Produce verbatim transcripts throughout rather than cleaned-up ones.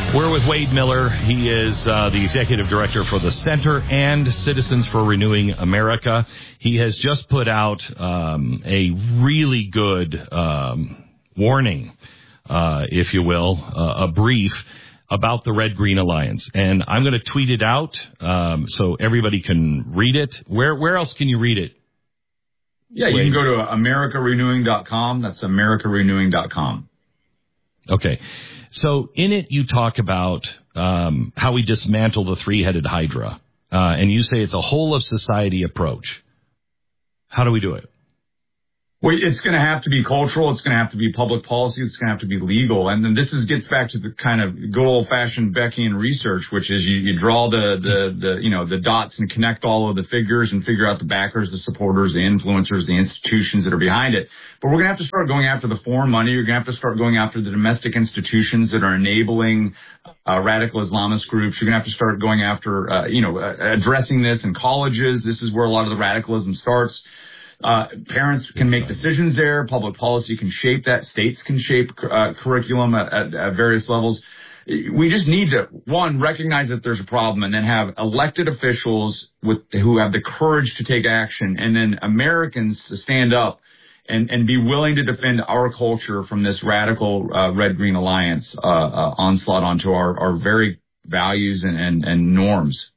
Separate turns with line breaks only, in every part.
We're with Wade Miller. He is uh, the executive director for the Center and Citizens for Renewing America. He has just put out um, a really good um, warning, uh, if you will, uh, a brief about the Red Green Alliance. And I'm going to tweet it out um, so everybody can read it. Where where else can you read it?
Yeah, you Wade? can go to America Renewing dot com. That's America Renewing dot com.
Okay. So in it, you talk about um, how we dismantle the three-headed hydra, uh, and you say it's a whole-of-society approach. How do we do it?
Well, it's going to have to be cultural. It's going to have to be public policy. It's going to have to be legal. And then this is gets back to the kind of good old-fashioned Beckian research, which is you, you draw the, the, the, you know, the dots and connect all of the figures and figure out the backers, the supporters, the influencers, the institutions that are behind it. But we're going to have to start going after the foreign money. You're going to have to start going after the domestic institutions that are enabling uh, radical Islamist groups. You're going to have to start going after, uh, you know, uh, addressing this in colleges. This is where a lot of the radicalism starts. Uh, parents can make decisions there. Public policy can shape that. States can shape uh, curriculum at, at, at various levels. We just need to, one, recognize that there's a problem and then have elected officials with who have the courage to take action, and then Americans to stand up and, and be willing to defend our culture from this radical uh, Red-Green Alliance uh, uh, onslaught onto our, our very values and, and, and norms.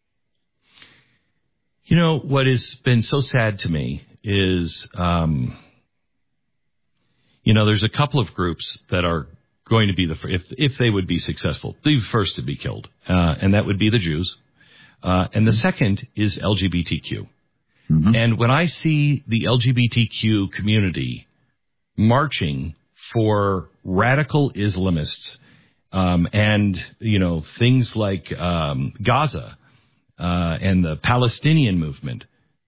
You know, what has been so sad to me is, um, you know, there's a couple of groups that are going to be the, if if they would be successful, the first to be killed, uh, and that would be the Jews. Uh, and the second is L G B T Q. Mm-hmm. And when I see the L G B T Q community marching for radical Islamists, um, and, you know, things like um, Gaza uh, and the Palestinian movement,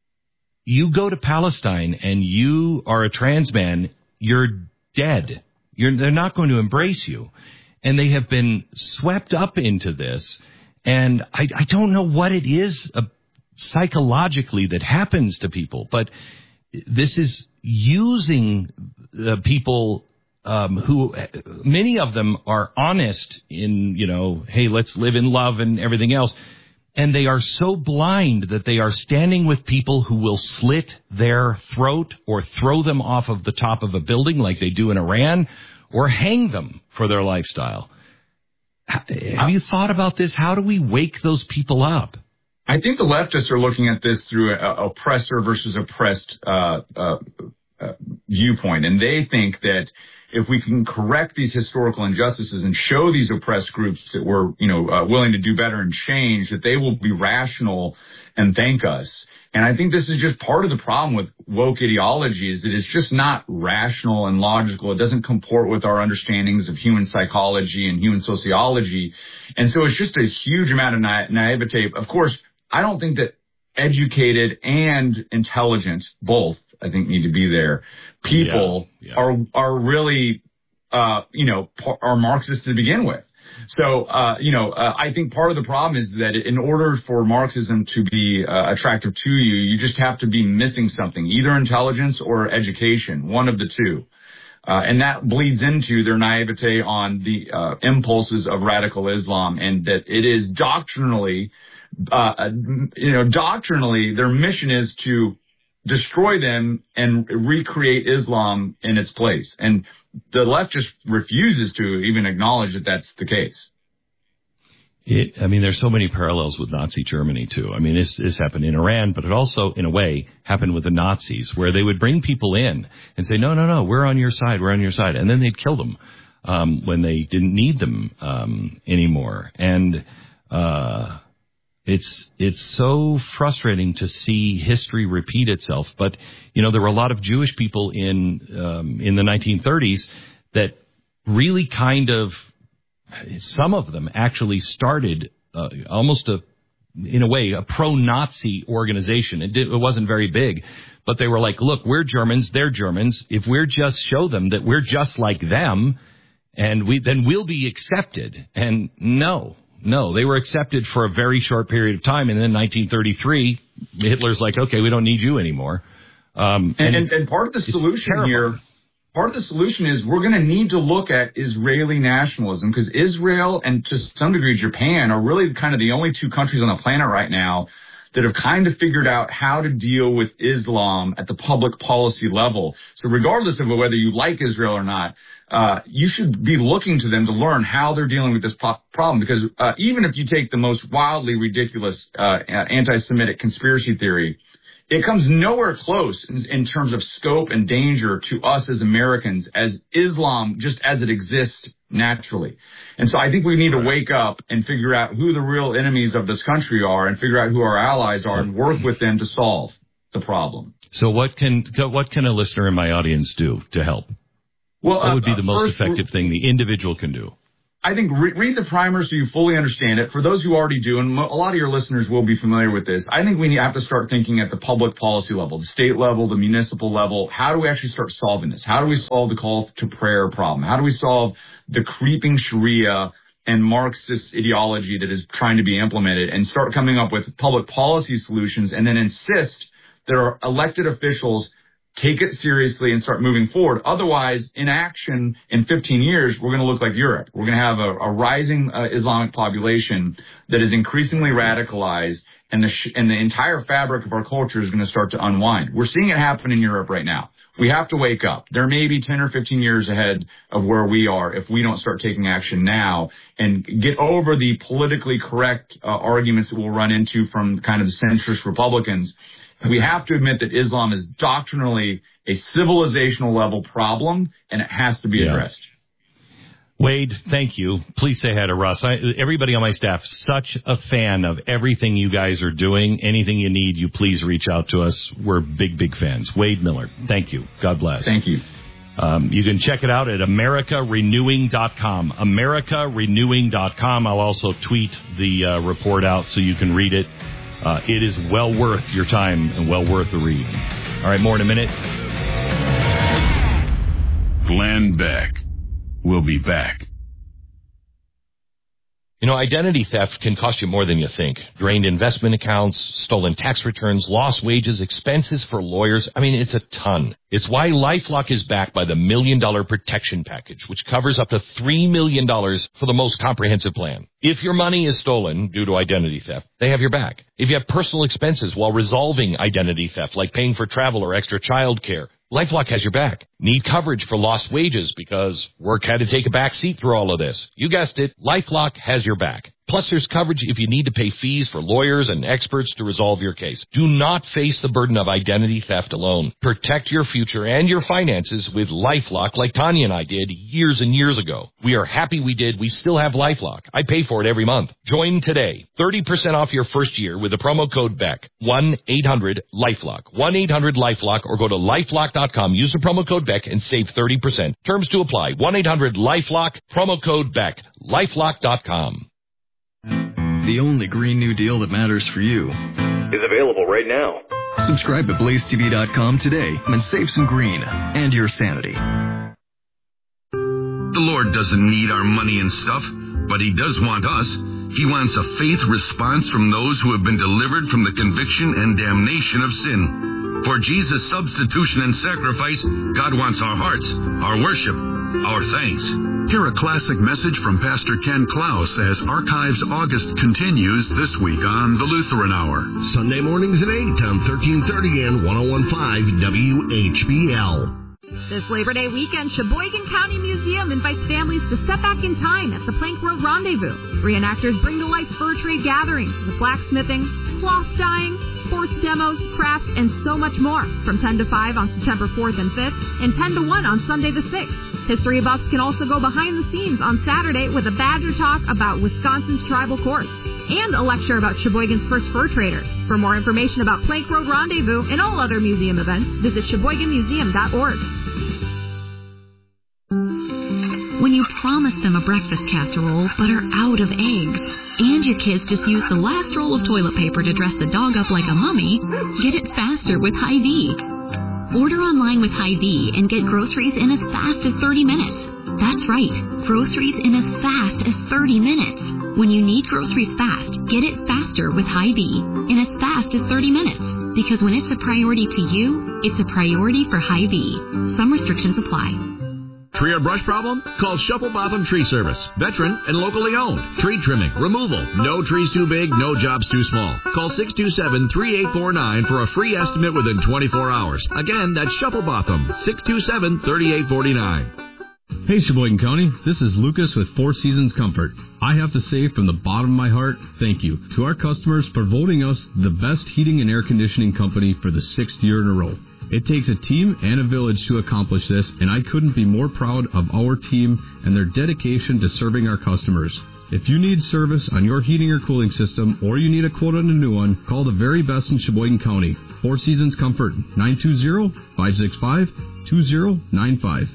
you go to Palestine and you are a trans man, you're dead. You're, they're not going to embrace you. And they have been swept up into this. And I, I don't know what it is uh, psychologically that happens to people, but this is using the people um, who, many of them are honest in, you know, hey, let's live in love and everything else. And they are so blind that they are standing with people who will slit their throat or throw them off of the top of a building like they do in Iran, or hang them for their lifestyle. Have you thought about this? How do we wake those people up?
I think the leftists are looking at this through a oppressor versus oppressed uh, uh, uh, viewpoint. And they think that if we can correct these historical injustices and show these oppressed groups that we're, you know, uh, willing to do better and change, that they will be rational and thank us. And I think this is just part of the problem with woke ideology, is that it's just not rational and logical. It doesn't comport with our understandings of human psychology and human sociology. And so it's just a huge amount of na- naivete. Of course, I don't think that educated and intelligent, both, I think, need to be there. People yeah, yeah. are are really, uh, you know, are Marxists to begin with. So, uh, you know, uh, I think part of the problem is that in order for Marxism to be uh, attractive to you, you just have to be missing something, either intelligence or education, one of the two. Uh, and that bleeds into their naivete on the uh, impulses of radical Islam, and that it is doctrinally, uh, you know, doctrinally, their mission is to destroy them and recreate Islam in its place. And the left just refuses to even acknowledge that that's the case.
It, I mean, there's so many parallels with Nazi Germany, too. I mean, this, this happened in Iran, but it also, in a way, happened with the Nazis, where they would bring people in and say, no, no, no, we're on your side, we're on your side. And then they'd kill them um, when they didn't need them um, anymore. And uh It's it's so frustrating to see history repeat itself. But, you know, there were a lot of Jewish people in um, in the nineteen thirties that really kind of, some of them actually started uh, almost a, in a way, a pro-Nazi organization. It, did, it wasn't very big, but they were like, look, we're Germans, they're Germans. If we're just show them that we're just like them, and we then we'll be accepted. And no. No, they were accepted for a very short period of time, and then in nineteen thirty-three, Hitler's like, okay, we don't need you anymore. Um,
and, and, and part of the solution here, part of the solution is we're going to need to look at Israeli nationalism, because Israel and to some degree Japan are really kind of the only two countries on the planet right now that have kind of figured out how to deal with Islam at the public policy level. So regardless of whether you like Israel or not, uh, you should be looking to them to learn how they're dealing with this po- problem. Because uh, even if you take the most wildly ridiculous uh, anti-Semitic conspiracy theory, it comes nowhere close in, in terms of scope and danger to us as Americans as Islam just as it exists naturally. And so I think we need to wake up and figure out who the real enemies of this country are and figure out who our allies are and work with them to solve the problem.
So what can what can a listener in my audience do to help?
Well,
what would be
uh,
the most
first,
effective thing the individual can do?
I think re- read the primer so you fully understand it. For those who already do, and mo- a lot of your listeners will be familiar with this, I think we need, have to start thinking at the public policy level, the state level, the municipal level. How do we actually start solving this? How do we solve the call to prayer problem? How do we solve the creeping Sharia and Marxist ideology that is trying to be implemented, and start coming up with public policy solutions, and then insist that our elected officials take it seriously and start moving forward. Otherwise, inaction in fifteen years, we're going to look like Europe. We're going to have a, a rising uh, Islamic population that is increasingly radicalized, and the sh- and the entire fabric of our culture is going to start to unwind. We're seeing it happen in Europe right now. We have to wake up. There may be ten or fifteen years ahead of where we are if we don't start taking action now and get over the politically correct uh, arguments that we'll run into from kind of the centrist Republicans. We have to admit that Islam is doctrinally a civilizational level problem, and it has to be
yeah.
addressed.
Wade, thank you. Please say hi to Russ. I, everybody on my staff, such a fan of everything you guys are doing. Anything you need, you please reach out to us. We're big, big fans. Wade Miller, thank you. God bless.
Thank you.
Um, you can check it out at America Renewing dot com. America Renewing dot com. I'll also tweet the uh, report out so you can read it. Uh, it is well worth your time and well worth the read. All right, more in a minute.
Glenn Beck. We'll be back.
You know, identity theft can cost you more than you think. Drained investment accounts, stolen tax returns, lost wages, expenses for lawyers. I mean, it's a ton. It's why LifeLock is backed by the Million Dollar Protection Package, which covers up to three million dollars for the most comprehensive plan. If your money is stolen due to identity theft, they have your back. If you have personal expenses while resolving identity theft, like paying for travel or extra child care, LifeLock has your back. Need coverage for lost wages because work had to take a back seat through all of this. You guessed it, LifeLock has your back. Plus, there's coverage if you need to pay fees for lawyers and experts to resolve your case. Do not face the burden of identity theft alone. Protect your future and your finances with LifeLock like Tanya and I did years and years ago. We are happy we did. We still have LifeLock. I pay for it every month. Join today. thirty percent off your first year with the promo code BECK. one eight hundred LifeLock. one eight hundred LifeLock or go to lifelock dot com. Use the promo code BECK and save thirty percent. Terms to apply. one eight hundred LifeLock. Promo code BECK. lifelock dot com.
The only Green New Deal that matters for you
is available right now.
Subscribe to blaze t v dot com today and save some green and your sanity.
The Lord doesn't need our money and stuff, but He does want us. He wants a faith response from those who have been delivered from the conviction and damnation of sin. For Jesus' substitution and sacrifice, God wants our hearts, our worship, our thanks.
Hear a classic message from Pastor Ken Klaus as Archives August continues this week on the Lutheran Hour.
Sunday mornings at eight on thirteen thirty and ten fifteen W H B L.
This Labor Day weekend, Sheboygan County Museum invites families to step back in time at the Plank Road Rendezvous. Reenactors bring to life fur trade gatherings with blacksmithing, cloth dyeing, sports demos, crafts, and so much more from ten to five on September fourth and fifth and ten to one on Sunday the sixth. History buffs can also go behind the scenes on Saturday with a Badger Talk about Wisconsin's tribal courts and a lecture about Sheboygan's first fur trader. For more information about Plank Road Rendezvous and all other museum events, visit sheboygan museum dot org.
When you promise them a breakfast casserole but are out of eggs, and your kids just use the last roll of toilet paper to dress the dog up like a mummy, get it faster with Hy-Vee. Order online with Hy-Vee and get groceries in as fast as thirty minutes. That's right, groceries in as fast as thirty minutes. When you need groceries fast, get it faster with Hy-Vee in as fast as thirty minutes. Because when it's a priority to you, it's a priority for Hy-Vee. Some restrictions apply.
Tree or brush problem? Call Shuffle Botham Tree Service. Veteran and locally owned. Tree trimming, removal. No trees too big, no jobs too small. Call six two seven, three eight four nine for a free estimate within twenty-four hours. Again, that's Shuffle Botham. six two seven, three eight four nine.
Hey, Sheboygan County, this is Lucas with Four Seasons Comfort. I have to say from the bottom of my heart, thank you to our customers for voting us the best heating and air conditioning company for the sixth year in a row. It takes a team and a village to accomplish this, and I couldn't be more proud of our team and their dedication to serving our customers. If you need service on your heating or cooling system, or you need a quote on a new one, call the very best in Sheboygan County. Four Seasons Comfort, nine two zero, five six five, two zero nine five.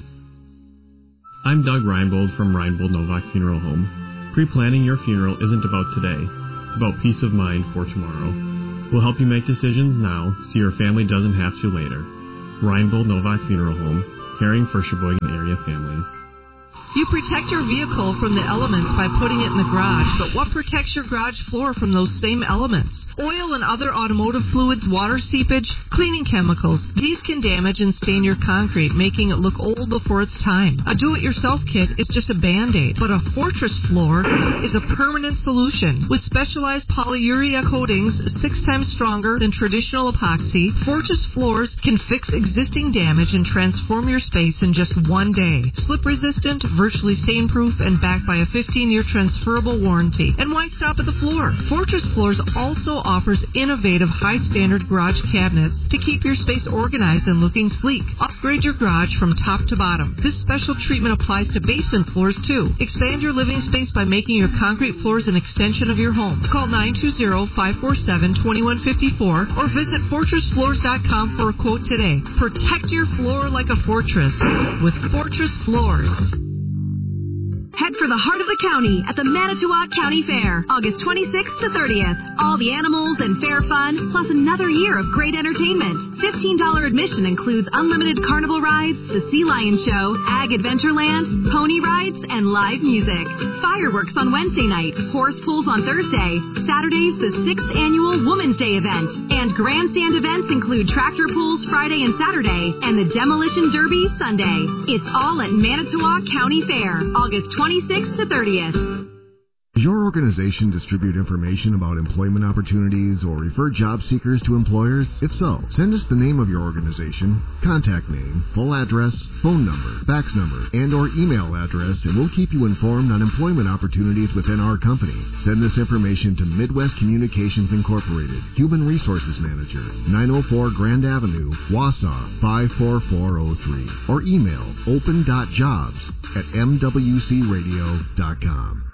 I'm Doug Reinbold from Reinbold Novak Funeral Home. Pre-planning your funeral isn't about today. It's about peace of mind for tomorrow. We'll help you make decisions now so your family doesn't have to later. Reinbold Novak Funeral Home, caring for Sheboygan area families.
You protect your vehicle from the elements by putting it in the garage, but what protects your garage floor from those same elements? Oil and other automotive fluids, water seepage, cleaning chemicals. These can damage and stain your concrete, making it look old before its time. A do-it-yourself kit is just a Band-Aid, but a Fortress floor is a permanent solution. With specialized polyurea coatings six times stronger than traditional epoxy, Fortress floors can fix existing damage and transform your space in just one day. Slip-resistant, virtually stain-proof, and backed by a fifteen-year transferable warranty. And why stop at the floor? Fortress Floors also offers innovative, high-standard garage cabinets to keep your space organized and looking sleek. Upgrade your garage from top to bottom. This special treatment applies to basement floors, too. Expand your living space by making your concrete floors an extension of your home. Call nine two zero, five four seven, two one five four or visit fortress floors dot com for a quote today. Protect your floor like a fortress with Fortress Floors.
Head for the heart of the county at the Manitowoc County Fair, August twenty-sixth to thirtieth. All the animals and fair fun, plus another year of great entertainment. fifteen dollars admission includes unlimited carnival rides, the Sea Lion Show, Ag Adventureland, pony rides, and live music. Fireworks on Wednesday night, horse pulls on Thursday. Saturday's the sixth annual Women's Day event. And grandstand events include tractor pulls Friday and Saturday, and the Demolition Derby Sunday. It's all at Manitowoc County Fair, August twenty-sixth to thirtieth.
Does your organization distribute information about employment opportunities or refer job seekers to employers? If so, send us the name of your organization, contact name, full address, phone number, fax number, and or email address, and we'll keep you informed on employment opportunities within our company. Send this information to Midwest Communications Incorporated, Human Resources Manager, nine oh four Grand Avenue, Wausau, five four four oh three, or email open dot jobs at m w c radio dot com.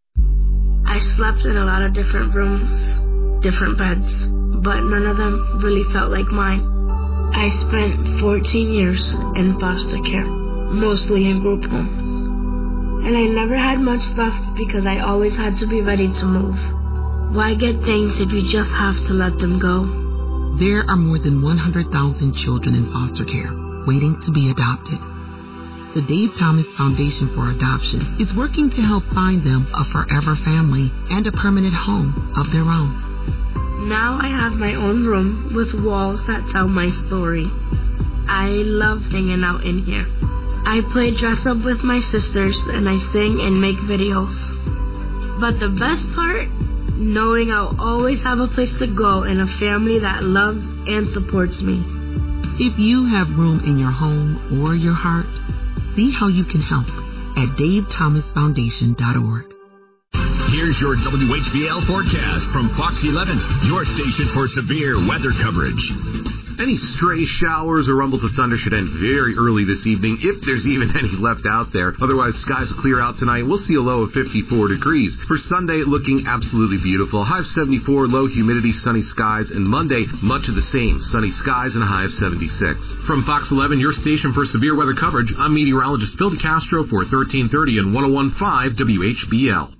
I slept in a lot of different rooms, different beds, but none of them really felt like mine. I spent fourteen years in foster care, mostly in group homes. And I never had much stuff because I always had to be ready to move. Why get things if you just have to let them go?
There are more than one hundred thousand children in foster care waiting to be adopted. The Dave Thomas Foundation for Adoption is working to help find them a forever family and a permanent home of their own.
Now I have my own room with walls that tell my story. I love hanging out in here. I play dress up with my sisters and I sing and make videos. But the best part, knowing I'll always have a place to go and a family that loves and supports me.
If you have room in your home or your heart, see how you can help at dave thomas foundation dot org.
Here's your W H B L forecast from Fox eleven, your station for severe weather coverage.
Any stray showers or rumbles of thunder should end very early this evening, if there's even any left out there. Otherwise, skies will clear out tonight. We'll see a low of fifty-four degrees. For Sunday, looking absolutely beautiful. High of seventy-four, low humidity, sunny skies. And Monday, much of the same. Sunny skies and a high of seventy-six. From Fox eleven, your station for severe weather coverage, I'm meteorologist Phil DeCastro for thirteen thirty and one oh one point five W H B L.